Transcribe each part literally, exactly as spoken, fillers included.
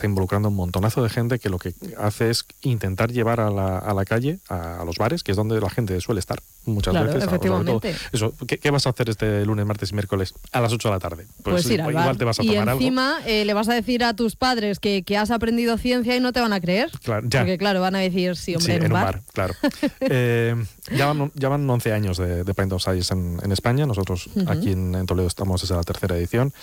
está involucrando un montonazo de gente que lo que hace es intentar llevar a la, a la calle, a, a los bares, que es donde la gente suele estar muchas claro, veces. Efectivamente. Todo, eso, ¿qué, ¿Qué vas a hacer este lunes, martes y miércoles a las ocho de la tarde? Pues, pues ir al igual bar. te vas a y tomar encima algo. Eh, le vas a decir a tus padres que, que has aprendido ciencia y no te van a creer. Claro, ya. Porque claro, van a decir, sí, hombre, sí, en un en bar. un bar, claro. eh, ya, van, ya van once años de, de Pint of Science en, en España. Nosotros uh-huh. aquí en, en Toledo estamos desde la tercera edición.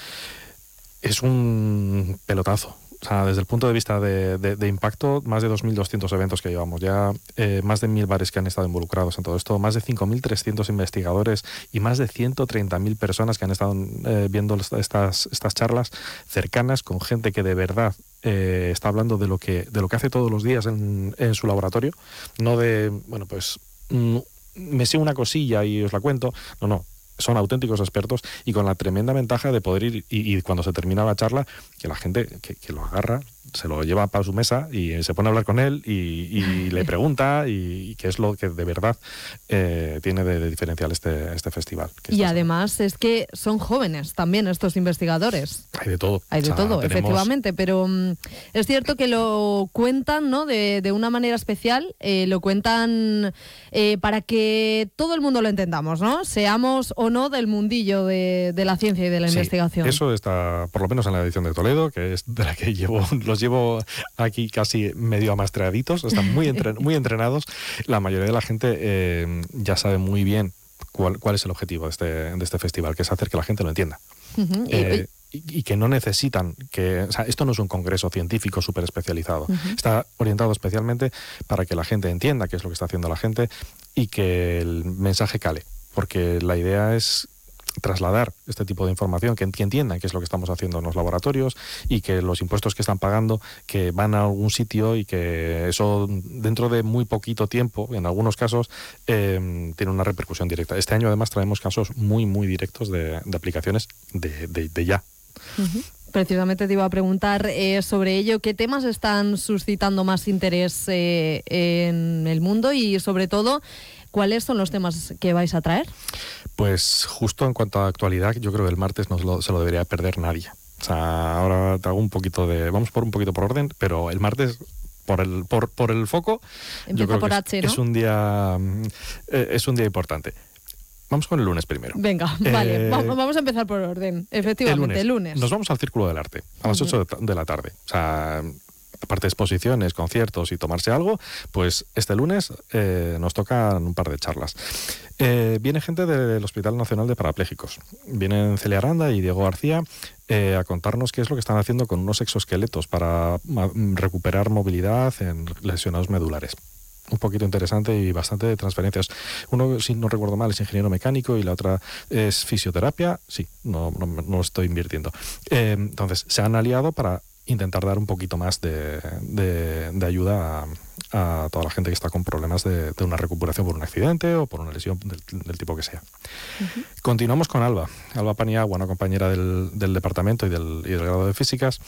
Es un pelotazo. O sea, desde el punto de vista de, de, de impacto, más de dos mil doscientos eventos que llevamos ya, eh, más de mil bares que han estado involucrados en todo esto, más de cinco mil trescientos investigadores y más de ciento treinta mil personas que han estado eh, viendo estas, estas charlas cercanas con gente que de verdad eh, está hablando de lo que de lo que hace todos los días en, en su laboratorio, no de, bueno, pues mm, me sé una cosilla y os la cuento, no, no. Son auténticos expertos y con la tremenda ventaja de poder ir y, y cuando se termina la charla, que la gente que, que lo agarra, se lo lleva para su mesa y se pone a hablar con él y, y le pregunta y, y qué es lo que de verdad eh, tiene de, de diferencial este, este festival. Y además es que son jóvenes también estos investigadores. Hay de todo. Hay de o sea, todo, tenemos... efectivamente, pero um, es cierto que lo cuentan, ¿no? de, de una manera especial, eh, lo cuentan eh, para que todo el mundo lo entendamos, ¿no? Seamos o no del mundillo de, de la ciencia y de la sí, investigación. Eso está, por lo menos en la edición de Toledo, que es de la que llevo, los llevo aquí casi medio amastreaditos, están muy, entren, muy entrenados. La mayoría de la gente eh, ya sabe muy bien cuál, cuál es el objetivo de este, de este festival, que es hacer que la gente lo entienda. Uh-huh. Eh, y, y que no necesitan que... O sea, esto no es un congreso científico súper especializado. Uh-huh. Está orientado especialmente para que la gente entienda qué es lo que está haciendo la gente y que el mensaje cale. Porque la idea es trasladar este tipo de información, que entiendan qué es lo que estamos haciendo en los laboratorios y que los impuestos que están pagando que van a algún sitio y que eso dentro de muy poquito tiempo, en algunos casos, eh, tiene una repercusión directa. Este año además traemos casos muy, muy directos de, de aplicaciones de, de, de ya. Uh-huh. Precisamente te iba a preguntar eh, sobre ello, ¿qué temas están suscitando más interés eh, en el mundo y sobre todo cuáles son los temas que vais a traer? Pues justo en cuanto a actualidad, yo creo que el martes no se lo, se lo debería perder nadie. O sea, ahora te hago un poquito de... Vamos por un poquito por orden, pero el martes... Por el, por, por el foco, Empieza yo creo por que H, es, ¿no? es un día eh, es un día importante. Vamos con el lunes primero. Venga, eh, vale, vamos a empezar por orden. Efectivamente, el lunes. El lunes. Nos vamos al Círculo del Arte, a las ocho uh-huh. de la tarde. O sea, aparte de exposiciones, conciertos y tomarse algo, pues este lunes eh, nos tocan un par de charlas. Eh, viene gente del Hospital Nacional de Parapléjicos. Vienen Celia Aranda y Diego García eh, a contarnos qué es lo que están haciendo con unos exoesqueletos para ma- recuperar movilidad en lesionados medulares. Un poquito interesante y bastante de transferencias. Uno, si no recuerdo mal, es ingeniero mecánico y la otra es fisioterapia. Sí, no, no, no estoy invirtiendo. Eh, entonces, se han aliado para intentar dar un poquito más de, de, de ayuda a, a toda la gente que está con problemas de, de una recuperación por un accidente o por una lesión del, del tipo que sea. Uh-huh. Continuamos con Alba. Alba Paniagua, una compañera del, del departamento y del, y del grado de físicas,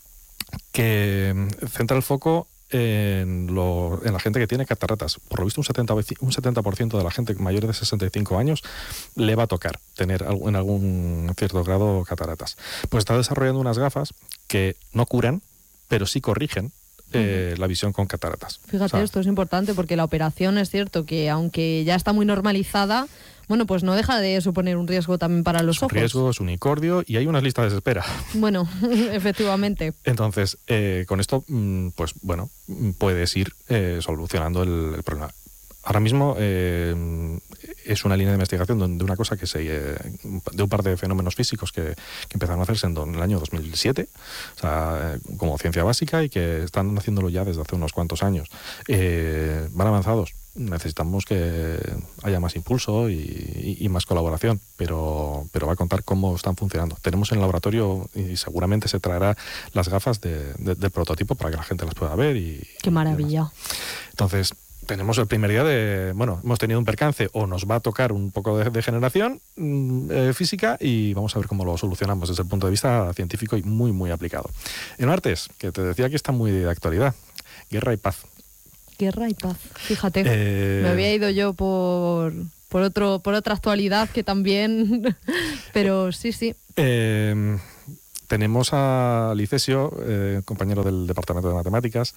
que centra el foco en, lo, en la gente que tiene cataratas. Por lo visto, un setenta, un setenta por ciento de la gente mayor de sesenta y cinco años le va a tocar tener en algún cierto grado cataratas. Pues está desarrollando unas gafas que no curan, pero sí corrigen eh, uh-huh. la visión con cataratas. Fíjate, o sea, esto es importante porque la operación es cierto que aunque ya está muy normalizada, bueno, pues no deja de suponer un riesgo también para los ojos. Es un riesgo, es un unicordio y hay unas listas de espera. Bueno, efectivamente. Entonces, eh, con esto, pues bueno, puedes ir eh, solucionando el, el problema. Ahora mismo eh, es una línea de investigación de una cosa que se... Eh, de un par de fenómenos físicos que, que empezaron a hacerse en, en el año dos mil siete, o sea, eh, como ciencia básica y que están haciéndolo ya desde hace unos cuantos años. Eh, van avanzados. Necesitamos que haya más impulso y, y, y más colaboración, pero, pero va a contar cómo están funcionando. Tenemos en el laboratorio y seguramente se traerá las gafas de, de, del prototipo para que la gente las pueda ver. Y, ¡qué maravilla! Y entonces, tenemos el primer día de, bueno, hemos tenido un percance o nos va a tocar un poco de, de generación eh, física y vamos a ver cómo lo solucionamos desde el punto de vista científico y muy, muy aplicado. El martes, que te decía que está muy de actualidad, guerra y paz. Guerra y paz, fíjate, eh... me había ido yo por, por, otro, por otra actualidad que también, pero sí, sí. Eh... tenemos a Licesio, eh, compañero del Departamento de Matemáticas.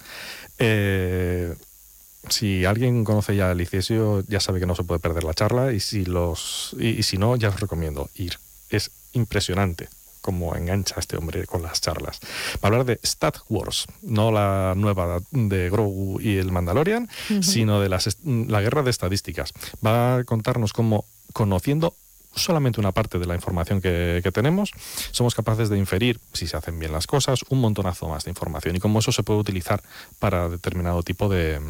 Eh, si alguien conoce ya a Licesio, ya sabe que no se puede perder la charla, y si, los, y, y si no, ya os recomiendo ir. Es impresionante cómo engancha a este hombre con las charlas. Va a hablar de Stat Wars, no la nueva de Grogu y el Mandalorian, uh-huh. sino de las, la guerra de estadísticas. Va a contarnos cómo, conociendo solamente una parte de la información que, que tenemos, somos capaces de inferir, si se hacen bien las cosas, un montonazo más de información, y cómo eso se puede utilizar para determinado tipo de...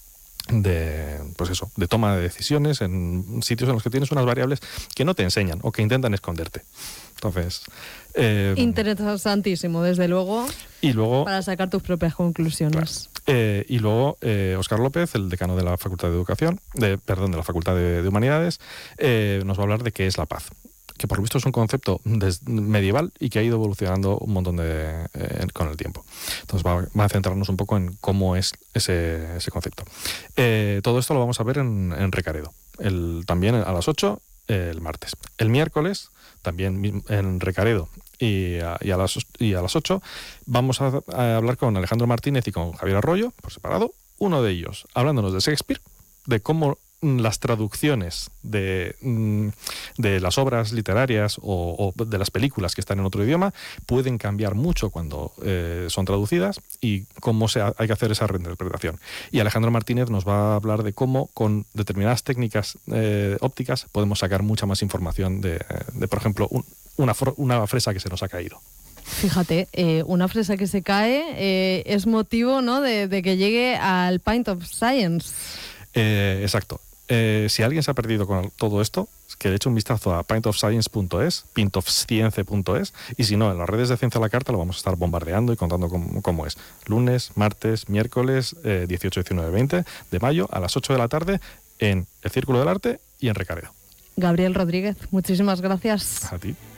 de pues eso, de toma de decisiones en sitios en los que tienes unas variables que no te enseñan o que intentan esconderte. Entonces, eh, interesantísimo, desde luego. Y luego, para sacar tus propias conclusiones. Claro. Eh, y luego eh, Óscar López, el decano de la Facultad de Educación, de, perdón, de la Facultad de, de Humanidades, eh, nos va a hablar de qué es la paz, que por lo visto es un concepto medieval y que ha ido evolucionando un montón de, eh, con el tiempo. Entonces va, va a centrarnos un poco en cómo es ese, ese concepto. Eh, todo esto lo vamos a ver en, en Recaredo, el, también a las ocho eh, el martes. El miércoles, también en Recaredo y a, y a, las, y a las ocho, vamos a, a hablar con Alejandro Martínez y con Javier Arroyo, por separado, uno de ellos hablándonos de Shakespeare, de cómo las traducciones de, de las obras literarias o, o de las películas que están en otro idioma pueden cambiar mucho cuando eh, son traducidas, y cómo se ha, hay que hacer esa reinterpretación. Y Alejandro Martínez nos va a hablar de cómo con determinadas técnicas eh, ópticas podemos sacar mucha más información de, de por ejemplo, un, una, una fresa que se nos ha caído. Fíjate, eh, una fresa que se cae eh, es motivo, ¿no?, de, de que llegue al Pint of Science. Eh, exacto. Eh, si alguien se ha perdido con todo esto, que le eche un vistazo a pint of science punto es, pint of science punto es, y si no, en las redes de Ciencia a la Carta lo vamos a estar bombardeando y contando cómo, cómo es. Lunes, martes, miércoles, eh, dieciocho, diecinueve, veinte de mayo a las ocho de la tarde en el Círculo del Arte y en Recaredo. Gabriel Rodríguez, muchísimas gracias. A ti.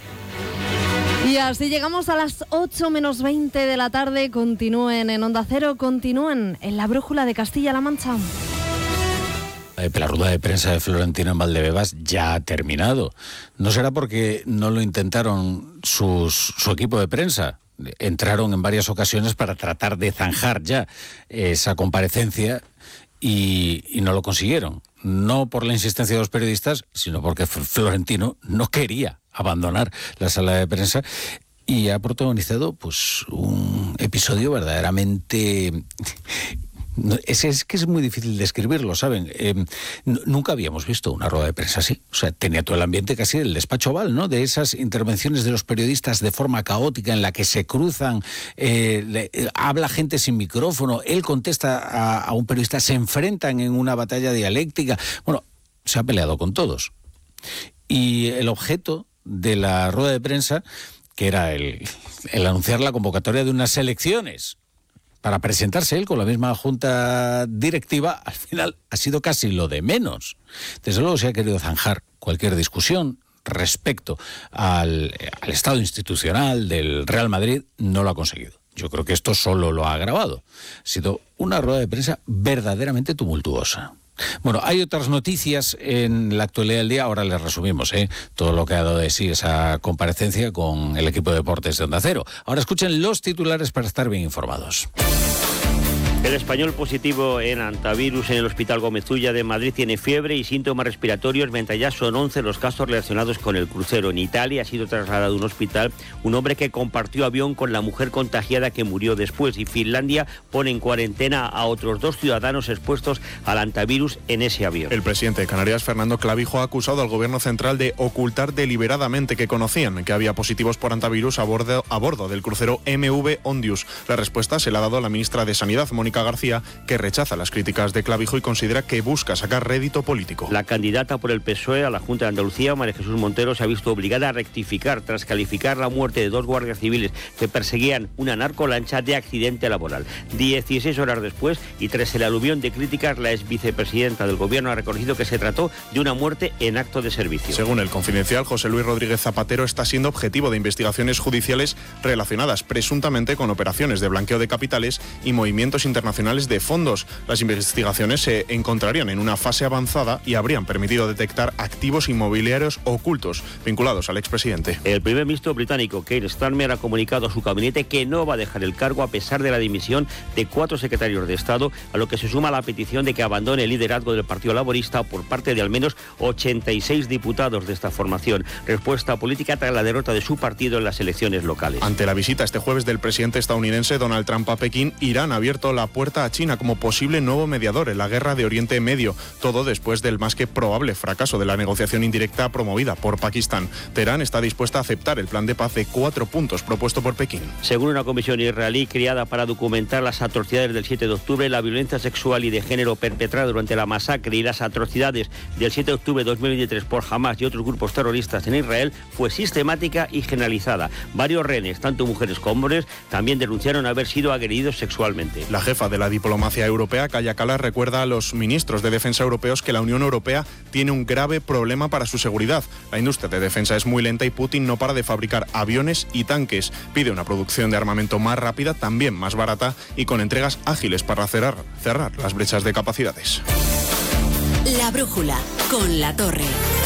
Y así llegamos a las ocho menos veinte de la tarde. Continúen en Onda Cero, continúen en la Brújula de Castilla-La Mancha. La rueda de prensa de Florentino en Valdebebas ya ha terminado. No será porque no lo intentaron sus, su equipo de prensa. Entraron en varias ocasiones para tratar de zanjar ya esa comparecencia y, y no lo consiguieron. No por la insistencia de los periodistas, sino porque Florentino no quería abandonar la sala de prensa y ha protagonizado pues un episodio verdaderamente... Es, es que es muy difícil describirlo, ¿saben? Eh, n- nunca habíamos visto una rueda de prensa así. O sea, tenía todo el ambiente casi del despacho oval, ¿no? De esas intervenciones de los periodistas de forma caótica en la que se cruzan, eh, le, eh, habla gente sin micrófono, él contesta a, a un periodista, se enfrentan en una batalla dialéctica. Bueno, se ha peleado con todos. Y el objeto de la rueda de prensa, que era el, el anunciar la convocatoria de unas elecciones, para presentarse él con la misma junta directiva, al final ha sido casi lo de menos. Desde luego se ha querido zanjar cualquier discusión respecto al, al estado institucional del Real Madrid, no lo ha conseguido. Yo creo que esto solo lo ha agravado. Ha sido una rueda de prensa verdaderamente tumultuosa. Bueno, hay otras noticias en la actualidad del día, ahora les resumimos ¿eh? todo lo que ha dado de sí esa comparecencia con el equipo de deportes de Onda Cero. Ahora escuchen los titulares para estar bien informados. El español positivo en antivirus en el Hospital Gómez Ulla de Madrid tiene fiebre y síntomas respiratorios, mientras ya son once los casos relacionados con el crucero. En Italia ha sido trasladado a un hospital un hombre que compartió avión con la mujer contagiada que murió después, y Finlandia pone en cuarentena a otros dos ciudadanos expuestos al antivirus en ese avión. El presidente de Canarias, Fernando Clavijo, ha acusado al gobierno central de ocultar deliberadamente que conocían que había positivos por antivirus a bordo, a bordo del crucero M V Ondius. La respuesta se la ha dado a la ministra de Sanidad, Mónica García, que rechaza las críticas de Clavijo y considera que busca sacar rédito político. La candidata por el P S O E a la Junta de Andalucía, María Jesús Montero, se ha visto obligada a rectificar tras calificar la muerte de dos guardias civiles que perseguían una narcolancha de accidente laboral. dieciséis horas después y tras el aluvión de críticas, la ex vicepresidenta del gobierno ha reconocido que se trató de una muerte en acto de servicio. Según el Confidencial, José Luis Rodríguez Zapatero está siendo objetivo de investigaciones judiciales relacionadas presuntamente con operaciones de blanqueo de capitales y movimientos internacionales internacionales de fondos. Las investigaciones se encontrarían en una fase avanzada y habrían permitido detectar activos inmobiliarios ocultos vinculados al expresidente. El primer ministro británico, Keir Starmer, ha comunicado a su gabinete que no va a dejar el cargo a pesar de la dimisión de cuatro secretarios de Estado, a lo que se suma la petición de que abandone el liderazgo del Partido Laborista por parte de al menos ochenta y seis diputados de esta formación. Respuesta política tras la derrota de su partido en las elecciones locales. Ante la visita este jueves del presidente estadounidense Donald Trump a Pekín, Irán ha abierto la puerta a China como posible nuevo mediador en la guerra de Oriente Medio, todo después del más que probable fracaso de la negociación indirecta promovida por Pakistán. Teherán está dispuesta a aceptar el plan de paz de cuatro puntos propuesto por Pekín. Según una comisión israelí creada para documentar las atrocidades del siete de octubre, la violencia sexual y de género perpetrada durante la masacre y las atrocidades del siete de octubre de dos mil veintitrés por Hamas y otros grupos terroristas en Israel fue sistemática y generalizada. Varios rehenes, tanto mujeres como hombres, también denunciaron haber sido agredidos sexualmente. La jefa de la diplomacia europea, Kaja Kallas, recuerda a los ministros de defensa europeos que la Unión Europea tiene un grave problema para su seguridad. La industria de defensa es muy lenta y Putin no para de fabricar aviones y tanques. Pide una producción de armamento más rápida, también más barata y con entregas ágiles para cerrar, cerrar las brechas de capacidades. La brújula con La Torre.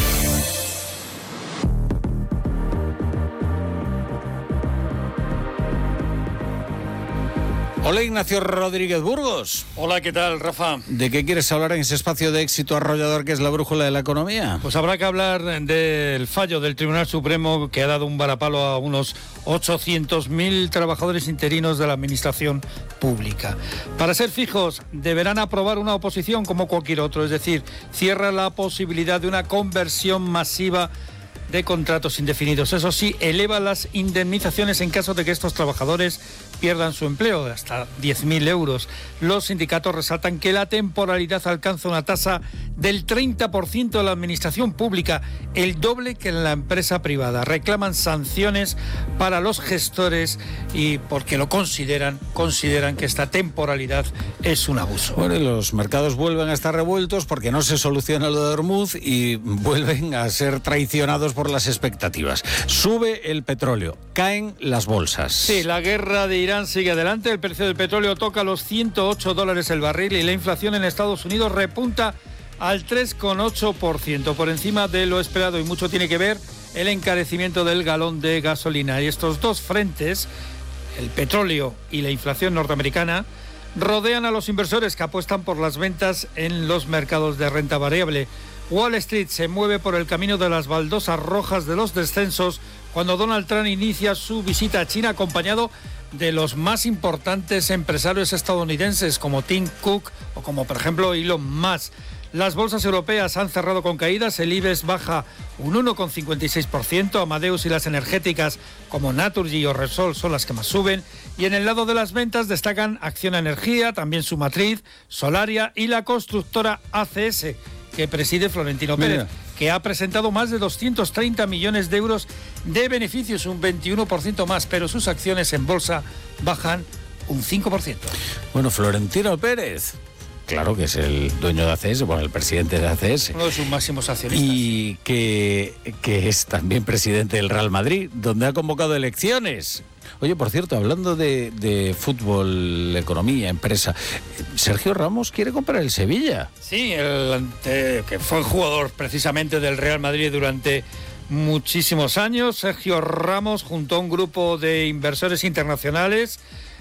Hola, Ignacio Rodríguez Burgos. Hola, ¿qué tal, Rafa? ¿De qué quieres hablar en ese espacio de éxito arrollador que es la brújula de la economía? Pues habrá que hablar del fallo del Tribunal Supremo que ha dado un varapalo a unos ochocientos mil trabajadores interinos de la administración pública. Para ser fijos, deberán aprobar una oposición como cualquier otro, es decir, cierra la posibilidad de una conversión masiva de contratos indefinidos. Eso sí, eleva las indemnizaciones en caso de que estos trabajadores pierdan su empleo, de hasta diez mil euros. Los sindicatos resaltan que la temporalidad alcanza una tasa del treinta por ciento de la administración pública, el doble que en la empresa privada. Reclaman sanciones para los gestores y porque lo consideran, consideran que esta temporalidad es un abuso. Bueno, y los mercados vuelven a estar revueltos porque no se soluciona lo de Hormuz y vuelven a ser traicionados por las expectativas. Sube el petróleo, caen las bolsas. Sí, la guerra de Irán sigue adelante, el precio del petróleo toca los ciento ocho dólares el barril y la inflación en Estados Unidos repunta al tres coma ocho por ciento, por encima de lo esperado, y mucho tiene que ver el encarecimiento del galón de gasolina. Y estos dos frentes, el petróleo y la inflación norteamericana, rodean a los inversores que apuestan por las ventas en los mercados de renta variable. Wall Street se mueve por el camino de las baldosas rojas de los descensos cuando Donald Trump inicia su visita a China acompañado de los más importantes empresarios estadounidenses como Tim Cook o como por ejemplo Elon Musk. Las bolsas europeas han cerrado con caídas, el IBEX baja un uno coma cincuenta y seis por ciento, Amadeus y las energéticas como Naturgy o Repsol son las que más suben, y en el lado de las ventas destacan Acciona Energía, también su matriz, Solaria y la constructora A C S, que preside Florentino Pérez, Mira. que ha presentado más de doscientos treinta millones de euros de beneficios, un veintiuno por ciento más, pero sus acciones en bolsa bajan un cinco por ciento. Bueno, Florentino Pérez, claro que es el dueño de A C S, bueno, el presidente de A C S. Uno de sus máximos accionistas. Y que, que es también presidente del Real Madrid, donde ha convocado elecciones. Oye, por cierto, hablando de, de fútbol, economía, empresa, Sergio Ramos quiere comprar el Sevilla. Sí, el, eh, que fue jugador precisamente del Real Madrid durante muchísimos años. Sergio Ramos, junto a un grupo de inversores internacionales,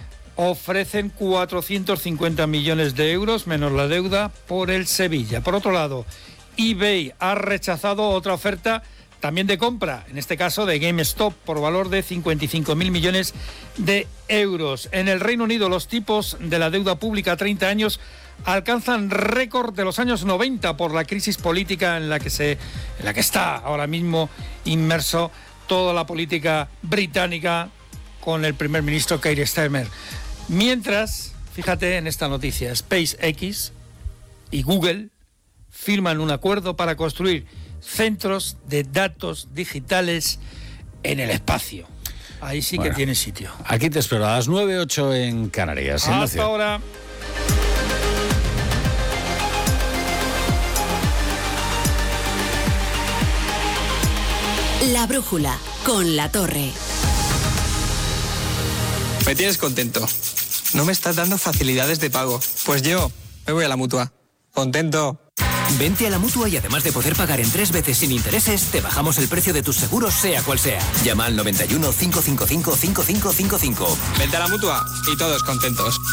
ofrecen cuatrocientos cincuenta millones de euros, menos la deuda, por el Sevilla. Por otro lado, eBay ha rechazado otra oferta también de compra, en este caso de GameStop, por valor de cincuenta y cinco mil millones de euros. En el Reino Unido, los tipos de la deuda pública a treinta años alcanzan récord de los años noventa por la crisis política en la que se, en la que está ahora mismo inmerso toda la política británica con el primer ministro Keir Starmer. Mientras, fíjate en esta noticia, SpaceX y Google firman un acuerdo para construir centros de datos digitales en el espacio. Ahí sí bueno, que tiene sitio. Aquí te espero a las nueve ocho en Canarias. Hasta ahora. La brújula con La Torre. Me tienes contento. no me estás dando facilidades de pago. Pues yo me voy a la Mutua. Contento. Vente a la Mutua y además de poder pagar en tres veces sin intereses, te bajamos el precio de tus seguros, sea cual sea. Llama al noventa y uno, cinco cinco cinco, cinco cinco cinco cinco. Vente a la Mutua y todos contentos.